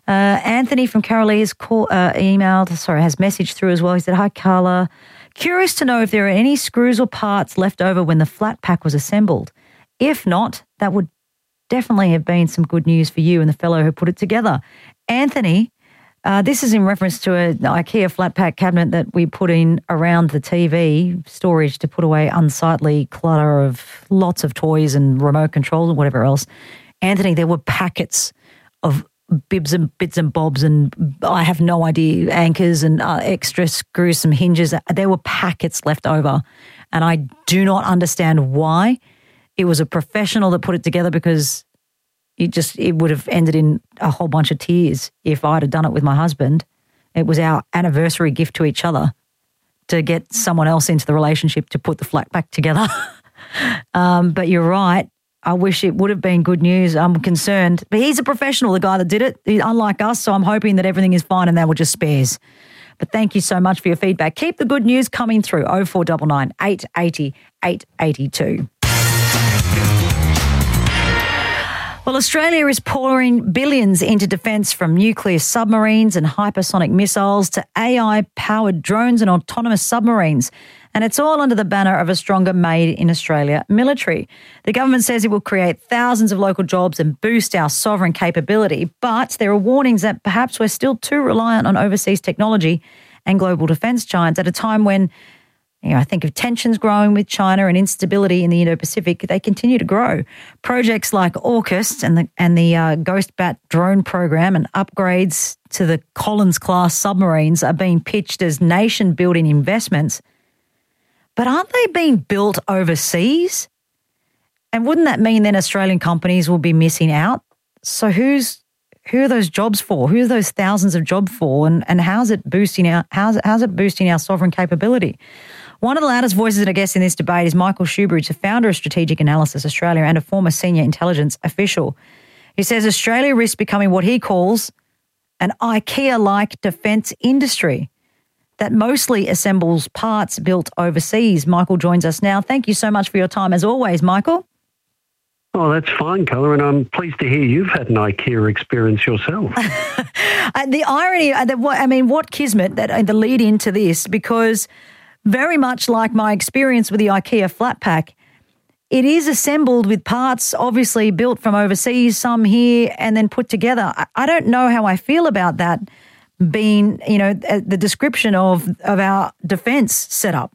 Anthony from Carolee has has messaged through as well. He said, "Hi, Carla. Curious to know if there are any screws or parts left over when the flat pack was assembled. If not, that would definitely have been some good news for you and the fellow who put it together." Anthony, this is in reference to an IKEA flat pack cabinet that we put in around the TV storage to put away unsightly clutter of lots of toys and remote controls and whatever else. Anthony, there were packets of bits and bobs and I have no idea, anchors and extra screws, some hinges. There were packets left over and I do not understand why. It was a professional that put it together because it would have ended in a whole bunch of tears if I'd have done it with my husband. It was our anniversary gift to each other to get someone else into the relationship to put the flat pack together. But you're right. I wish it would have been good news. I'm concerned. But he's a professional, the guy that did it, unlike us, so I'm hoping that everything is fine and they were just spares. But thank you so much for your feedback. Keep the good news coming through. 0499 880 882. Well, Australia is pouring billions into defence, from nuclear submarines and hypersonic missiles to AI-powered drones and autonomous submarines. And it's all under the banner of a stronger Made in Australia military. The government says it will create thousands of local jobs and boost our sovereign capability, but there are warnings that perhaps we're still too reliant on overseas technology and global defence giants at a time when, I think of tensions growing with China and instability in the Indo-Pacific. They continue to grow. Projects like AUKUS and the Ghost Bat drone program and upgrades to the Collins-class submarines are being pitched as nation-building investments. But aren't they being built overseas? And wouldn't that mean then Australian companies will be missing out? So who are those jobs for? Who are those thousands of jobs for? And how's it boosting our sovereign capability? One of the loudest voices, I guess, in this debate is Michael Shoebridge, the founder of Strategic Analysis Australia and a former senior intelligence official. He says Australia risks becoming what he calls an IKEA-like defence industry that mostly assembles parts built overseas. Michael joins us now. Thank you so much for your time, as always, Michael. Oh, that's fine, Carla, and I'm pleased to hear you've had an IKEA experience yourself. The irony, what kismet, that the lead into this, because very much like my experience with the IKEA flat pack, it is assembled with parts obviously built from overseas, some here, and then put together. I don't know how I feel about that being, the description of our defence setup.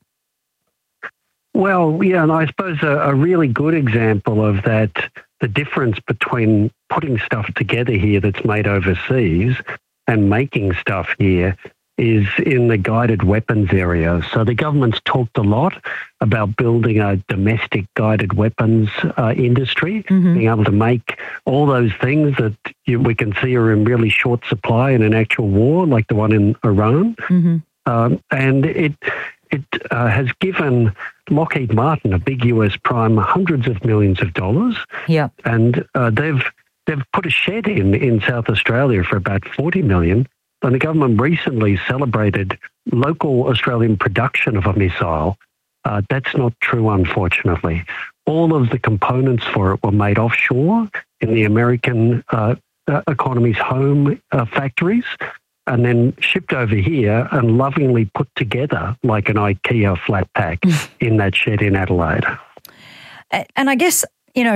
Well, yeah, and I suppose a really good example of that, the difference between putting stuff together here that's made overseas and making stuff here is in the guided weapons area. So the government's talked a lot about building a domestic guided weapons industry, being able to make all those things that we can see are in really short supply in an actual war, like the one in Iran. And it has given Lockheed Martin, a big US prime, hundreds of millions of dollars. Yeah. And they've put a shed in South Australia for about 40 million. And the government recently celebrated local Australian production of a missile. That's not true, unfortunately. All of the components for it were made offshore in the American economy's home factories and then shipped over here and lovingly put together like an IKEA flat pack in that shed in Adelaide. And I guess,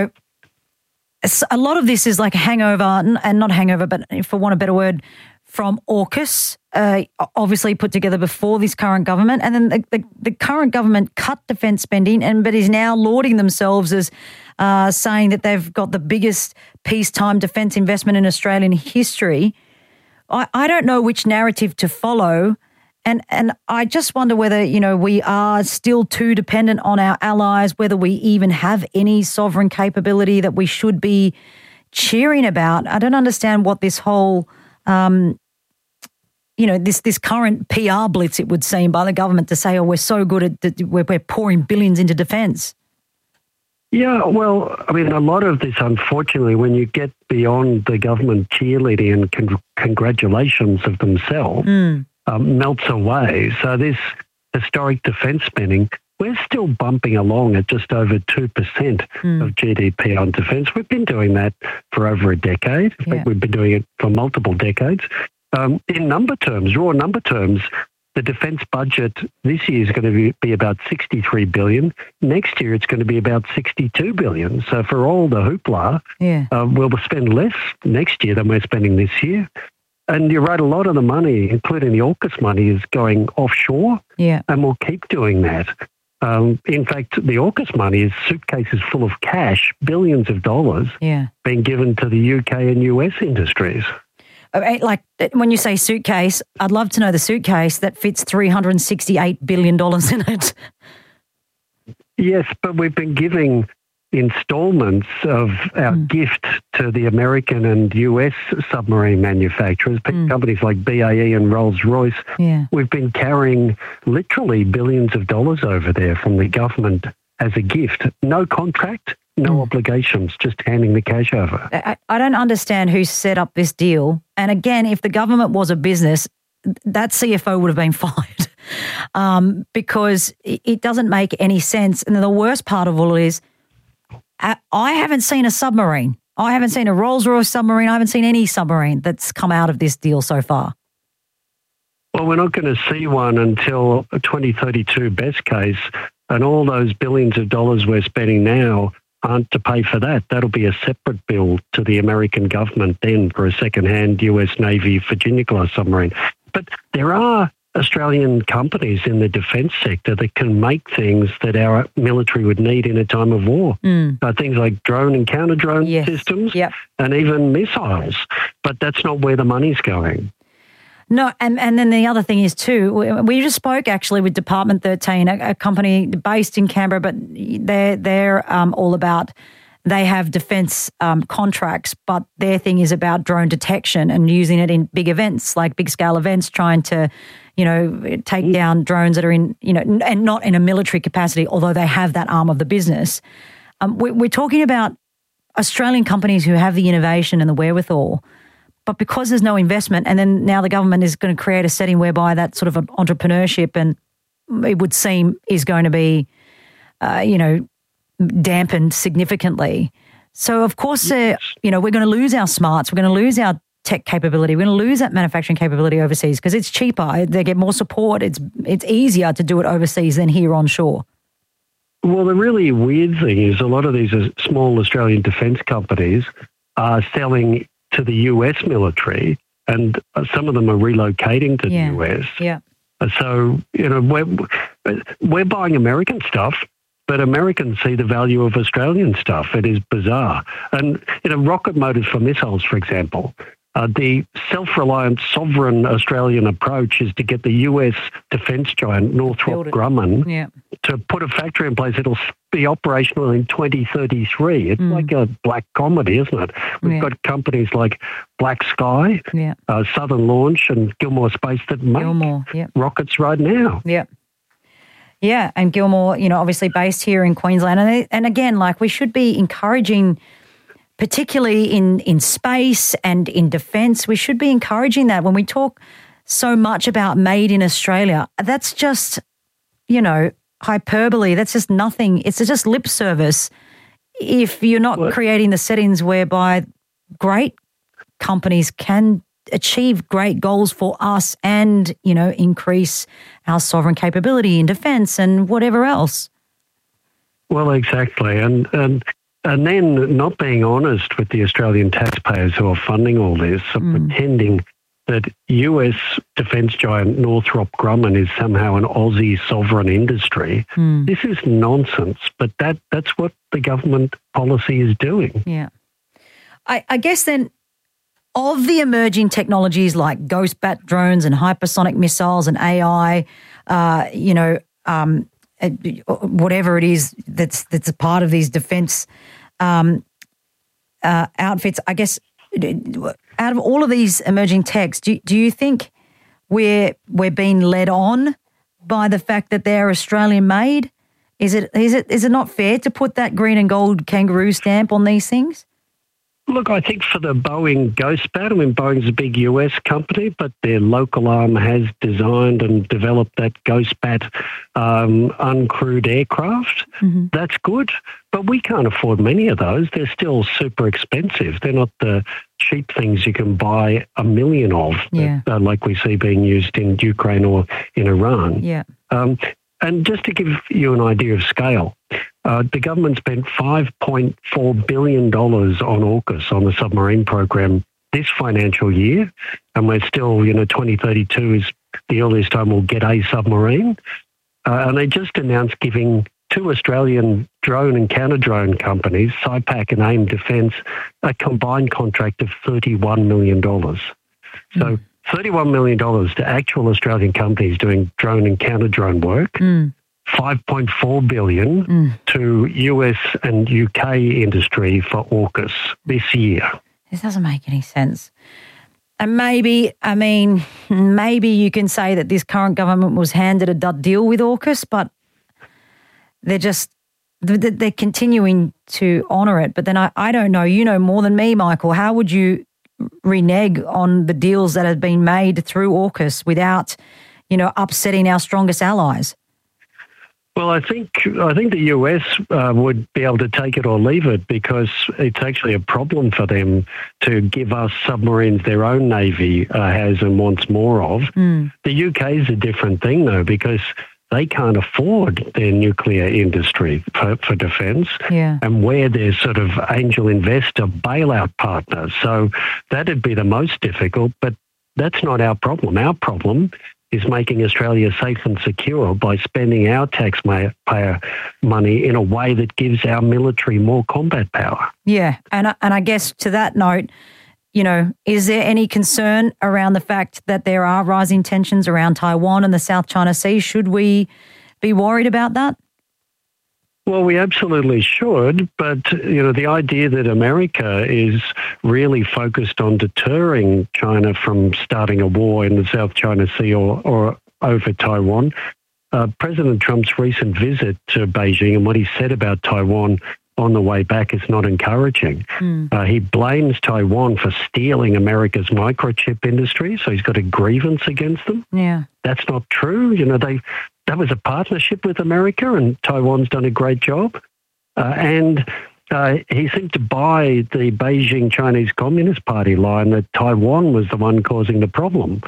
a lot of this is like a hangover, and not hangover, but for want of a better word, from AUKUS, obviously put together before this current government. And then the current government cut defence spending but is now lauding themselves as saying that they've got the biggest peacetime defence investment in Australian history. I don't know which narrative to follow. And I just wonder whether, we are still too dependent on our allies, whether we even have any sovereign capability that we should be cheering about. I don't understand what this whole this current PR blitz, it would seem, by the government to say, we're so good at, we're pouring billions into defence. Yeah, well, a lot of this, unfortunately, when you get beyond the government cheerleading and congratulations of themselves, melts away. So this historic defence spending, we're still bumping along at just over 2% of GDP on defence. We've been doing that for over a decade. In fact, we've been doing it for multiple decades. In number terms, raw number terms, the defence budget this year is going to be about $63 billion. Next year, it's going to be about $62 billion. So for all the hoopla, we'll spend less next year than we're spending this year. And you're right, a lot of the money, including the AUKUS money, is going offshore, and we'll keep doing that. In fact, the AUKUS money is suitcases full of cash, billions of dollars, being given to the UK and US industries. Like when you say suitcase, I'd love to know the suitcase that fits $368 billion in it. Yes, but we've been giving installments of our gift to the American and US submarine manufacturers, companies like BAE and Rolls-Royce. We've been carrying literally billions of dollars over there from the government as a gift. No contract, no obligations, just handing the cash over. I don't understand who set up this deal. And again, if the government was a business, that CFO would have been fired because it doesn't make any sense. And the worst part of all is I haven't seen a submarine. I haven't seen a Rolls-Royce submarine. I haven't seen any submarine that's come out of this deal so far. Well, we're not going to see one until 2032 best case, and all those billions of dollars we're spending now aren't to pay for that. That'll be a separate bill to the American government then for a second-hand US Navy Virginia-class submarine. But there are Australian companies in the defence sector that can make things that our military would need in a time of war. Things like drone and counter-drone systems and even missiles. But that's not where the money's going. No, and then the other thing is too, we just spoke actually with Department 13, a company based in Canberra, but they're all about, they have defence contracts, but their thing is about drone detection and using it in big events, like big scale events, trying to, take down drones that are in, and not in a military capacity, although they have that arm of the business. We're talking about Australian companies who have the innovation and the wherewithal, but because there's no investment, and then now the government is going to create a setting whereby that sort of entrepreneurship, and it would seem, is going to be, dampened significantly. So, of course, we're going to lose our smarts. We're going to lose our tech capability. We're going to lose that manufacturing capability overseas because it's cheaper. They get more support. It's easier to do it overseas than here onshore. Well, the really weird thing is a lot of these small Australian defence companies are selling to the US military, and some of them are relocating to the US. So, we're buying American stuff, but Americans see the value of Australian stuff. It is bizarre. And, rocket motors for missiles, for example, the self-reliant sovereign Australian approach is to get the US defence giant Northrop Grumman to put a factory in place. It'll be operational in 2033. It's like a black comedy, isn't it? We've got companies like Black Sky, Southern Launch and Gilmore Space that make rockets right now. Yeah, and Gilmore, obviously based here in Queensland. And again, we should be encouraging, particularly in space and in defence, we should be encouraging that. When we talk so much about made in Australia, that's just, hyperbole. That's just nothing. It's just lip service if you're not creating the settings whereby great companies can achieve great goals for us and, increase our sovereign capability in defence and whatever else. Well, exactly. And then not being honest with the Australian taxpayers who are funding all this, pretending that US defence giant Northrop Grumman is somehow an Aussie sovereign industry. This is nonsense, but that's what the government policy is doing. Yeah. I guess then, of the emerging technologies like ghost bat drones and hypersonic missiles and AI, whatever it is that's a part of these defence outfits, I guess, out of all of these emerging techs, do you think we're being led on by the fact that they're Australian made? Is it not fair to put that green and gold kangaroo stamp on these things? Look, I think for the Boeing Ghostbat, Boeing's a big US company, but their local arm has designed and developed that Ghostbat uncrewed aircraft. Mm-hmm. That's good, but we can't afford many of those. They're still super expensive. They're not the cheap things you can buy a million of, like we see being used in Ukraine or in Iran. Yeah. And just to give you an idea of scale, the government spent $5.4 billion on AUKUS, on the submarine program, this financial year, and we're still, 2032 is the earliest time we'll get a submarine. And they just announced giving two Australian drone and counter-drone companies, SIPAC and AIM Defence, a combined contract of $31 million. So $31 million to actual Australian companies doing drone and counter-drone work, $5.4 billion to US and UK industry for AUKUS this year. This doesn't make any sense. And maybe you can say that this current government was handed a dud deal with AUKUS, but they're continuing to honour it. But then I don't know, you know more than me, Michael, how would you renege on the deals that have been made through AUKUS without, upsetting our strongest allies? Well, I think the US would be able to take it or leave it, because it's actually a problem for them to give us submarines their own Navy has and wants more of. The UK is a different thing, though, because they can't afford their nuclear industry for defence, and we're their sort of angel investor bailout partner. So that'd be the most difficult, but that's not our problem. Our problem is making Australia safe and secure by spending our taxpayer money in a way that gives our military more combat power. Yeah, and I guess to that note, is there any concern around the fact that there are rising tensions around Taiwan and the South China Sea? Should we be worried about that? Well, we absolutely should, but, the idea that America is really focused on deterring China from starting a war in the South China Sea or over Taiwan, President Trump's recent visit to Beijing and what he said about Taiwan on the way back is not encouraging. He blames Taiwan for stealing America's microchip industry, so he's got a grievance against them. Yeah. That's not true. That was a partnership with America, and Taiwan's done a great job. And he seemed to buy the Beijing Chinese Communist Party line that Taiwan was the one causing the problem.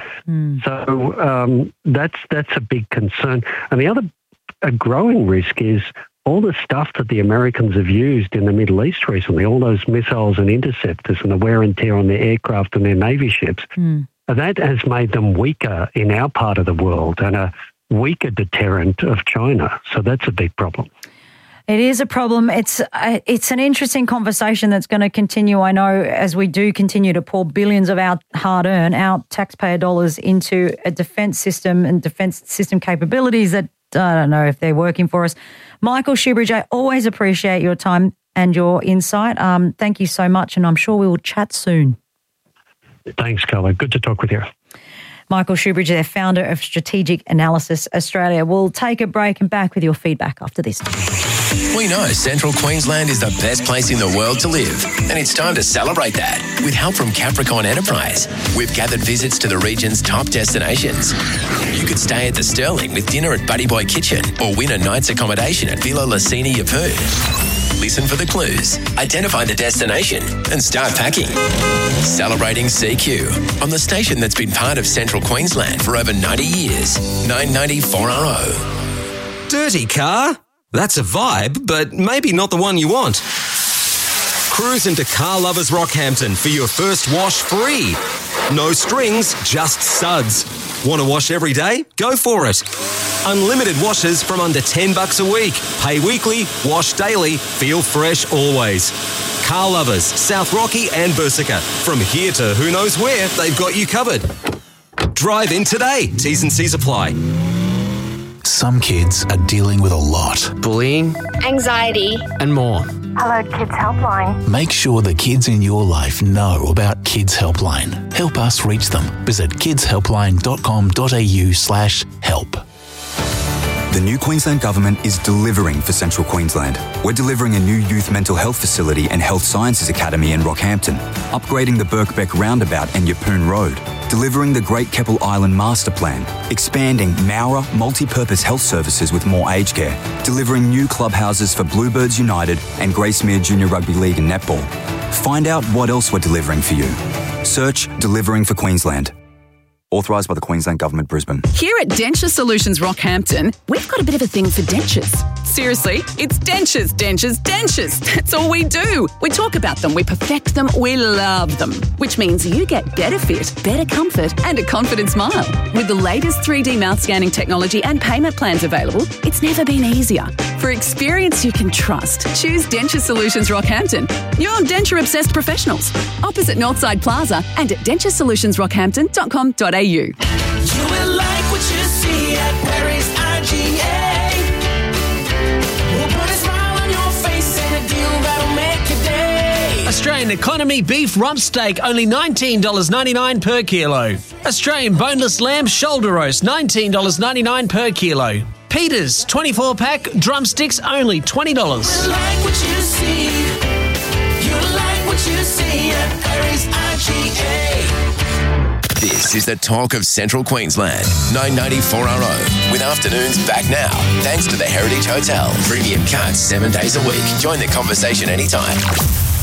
So that's a big concern. And the other growing risk is all the stuff that the Americans have used in the Middle East recently, all those missiles and interceptors and the wear and tear on their aircraft and their Navy ships, that has made them weaker in our part of the world and a weaker deterrent of China. So that's a big problem. It is a problem. It's an interesting conversation that's going to continue, I know, as we do continue to pour billions of our hard-earned, our taxpayer dollars into a defence system and defence system capabilities that I don't know if they're working for us. Michael Shoebridge, I always appreciate your time and your insight. Thank you so much, and I'm sure we will chat soon. Thanks, Carla. Good to talk with you. Michael Shoebridge, the founder of Strategic Analysis Australia. We'll take a break and back with your feedback after this. We know Central Queensland is the best place in the world to live, and it's time to celebrate that with help from Capricorn Enterprise. We've gathered visits to the region's top destinations. You could stay at the Sterling with dinner at Buddy Boy Kitchen or win a night's accommodation at Villa Lucini Yeppoon. Listen for the clues, identify the destination, and start packing. Celebrating CQ on the station that's been part of Central Queensland for over 90 years. 990 4RO. Dirty car? That's a vibe, but maybe not the one you want. Cruise into Car Lovers Rockhampton for your first wash free. No strings, just suds. Want to wash every day? Go for it. Unlimited washes from under $10 a week. Pay weekly, wash daily, feel fresh always. Car Lovers, South Rocky and Bursica. From here to who knows where, they've got you covered. Drive in today. T's and C's apply. Some kids are dealing with a lot. Bullying, anxiety, and more. Hello, Kids Helpline. Make sure the kids in your life know about Kids Helpline. Help us reach them. Visit kidshelpline.com.au/help. The new Queensland Government is delivering for Central Queensland. We're delivering a new youth mental health facility and health sciences academy in Rockhampton, upgrading the Birkbeck Roundabout and Yeppoon Road, delivering the Great Keppel Island Master Plan, expanding Mowra multi-purpose health services with more aged care, delivering new clubhouses for Bluebirds United and Gracemere Junior Rugby League and Netball. Find out what else we're delivering for you. Search Delivering for Queensland. Authorised by the Queensland Government, Brisbane. Here at Denture Solutions Rockhampton, we've got a bit of a thing for dentures. Seriously, it's dentures, dentures, dentures. That's all we do. We talk about them, we perfect them, we love them. Which means you get better fit, better comfort, and a confident smile. With the latest 3D mouth scanning technology and payment plans available, it's never been easier. For experience you can trust, choose Denture Solutions Rockhampton. You're denture-obsessed professionals. Opposite Northside Plaza and at denturesolutions.rockhampton.com.au. You will like what you see at Perry's IGA. We'll put a smile on your face and a deal that'll make your day. Australian Economy beef rump steak, only $19.99 per kilo. Australian boneless lamb shoulder roast, $19.99 per kilo. Peters 24-pack drumsticks, only $20. You like what you see. You like what you see at Perry's IGA. This is the talk of Central Queensland. 990-4RO. With afternoons back now. Thanks to the Heritage Hotel. Premium cuts 7 days a week. Join the conversation anytime.